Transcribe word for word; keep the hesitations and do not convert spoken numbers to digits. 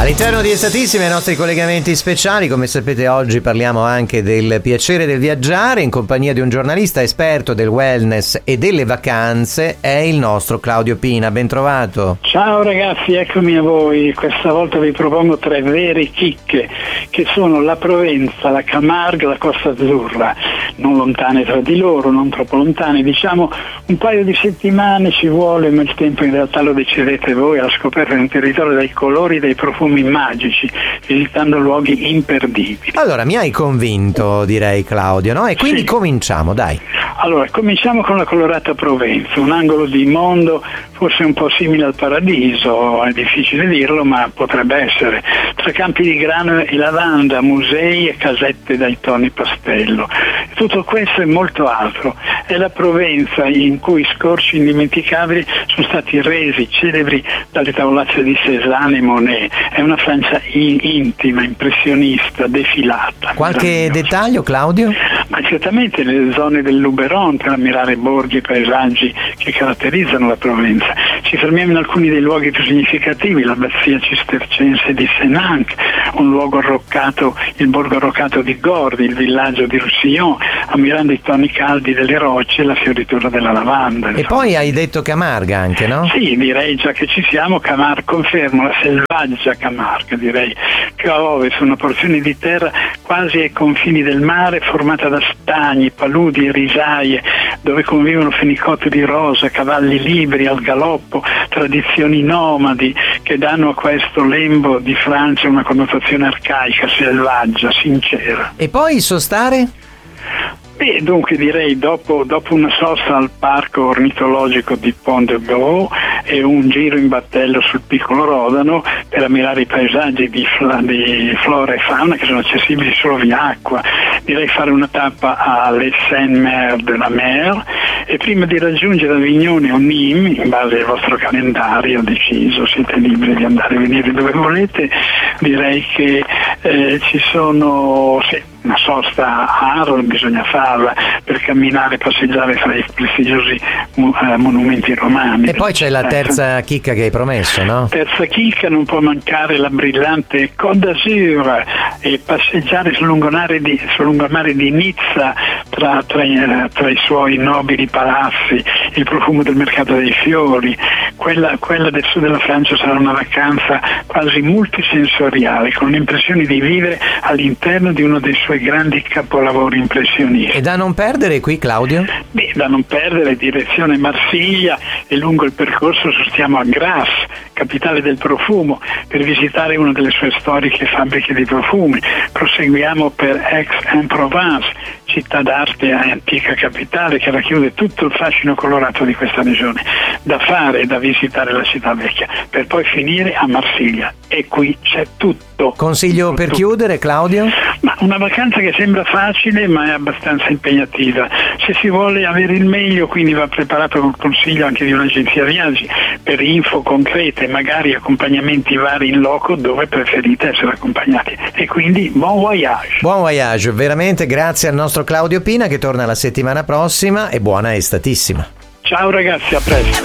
All'interno di Estatissimi ai nostri collegamenti speciali, come sapete oggi parliamo anche del piacere del viaggiare in compagnia di un giornalista esperto del wellness e delle vacanze, è il nostro Claudio Pina, ben trovato. Ciao ragazzi, eccomi a voi, questa volta vi propongo tre vere chicche che sono la Provenza, la Camargue e la Costa Azzurra, non lontane tra di loro, non troppo lontane, diciamo un paio di settimane ci vuole, ma il tempo in realtà lo decidete voi, alla scoperta di un territorio dai colori e dai profumi magici, visitando luoghi imperdibili. Allora, mi hai convinto, direi Claudio, no? E quindi sì. Cominciamo, dai. Allora, cominciamo con la colorata Provenza, un angolo di mondo forse un po' simile al paradiso, è difficile dirlo, ma potrebbe essere, tra campi di grano e lavanda, musei e casette dai toni pastello. Tutto questo e molto altro. È la Provenza in cui scorci indimenticabili sono stati resi celebri dalle tavolazze di Cézanne e Monet. È una Francia in- intima, impressionista, defilata. Qualche dettaglio, Claudio? Ma certamente le zone del Luberon per ammirare borghi e paesaggi che caratterizzano la Provenza. Ci fermiamo in alcuni dei luoghi più significativi, l'abbazia cistercense di Senanc, un luogo arroccato, il borgo arroccato di Gordi, il villaggio di Roussillon, ammirando i toni caldi delle rocce e la fioritura della lavanda. E poi hai detto Camargue anche, no? Sì, direi già che ci siamo. Camargue, confermo, la selvaggia Camargue, direi, che a ovest una porzione di terra quasi ai confini del mare, formata da stagni, paludi e risaie, dove convivono fenicotteri rosa, cavalli liberi al galoppo, tradizioni nomadi che danno a questo lembo di Francia una connotazione arcaica, selvaggia, sincera. E poi sostare? Beh, dunque direi dopo, dopo una sosta al parco ornitologico di Pont de Gau e un giro in battello sul piccolo Rodano per ammirare i paesaggi di, fla, di flora e fauna che sono accessibili solo via acqua, direi fare una tappa alle Sainte-Mère de la Mer e prima di raggiungere Avignone o Nîmes, in base al vostro calendario deciso, siete liberi di andare e venire dove volete, direi che eh, ci sono sì, una sosta a Arles bisogna farla per camminare e passeggiare fra i prestigiosi uh, monumenti romani. E poi c'è la terza chicca che hai promesso, no? Terza chicca, non può mancare la brillante Côte d'Azur e passeggiare sul lungomare di, sul lungomare di Nizza tra, tra, tra i suoi nobili palazzi, il profumo del mercato dei fiori. Quella, quella del sud della Francia sarà una vacanza quasi multisensoriale, con l'impressione di vivere all'interno di uno dei suoi grandi capolavori impressionisti. E da non perdere qui, Claudio? Beh, da non perdere direzione Marsiglia e lungo il percorso sostiamo a Grasse, capitale del profumo, per visitare una delle sue storiche fabbriche di profumi. Proseguiamo per Aix-en-Provence, città d'arte e antica capitale che racchiude tutto il fascino colorato di questa regione. Da fare e da visitare la città vecchia, per poi finire a Marsiglia. E qui c'è tutto. Consiglio per tutto. chiudere, Claudio? Ma una vacanza che sembra facile ma è abbastanza impegnativa. Se si vuole avere il meglio, quindi va preparato col consiglio anche di un'agenzia viaggi per info concrete, magari accompagnamenti vari in loco dove preferite essere accompagnati. E quindi buon voyage. Buon voyage, veramente grazie al nostro Claudio Pina che torna la settimana prossima e buona estatissima. Ciao ragazzi, a presto.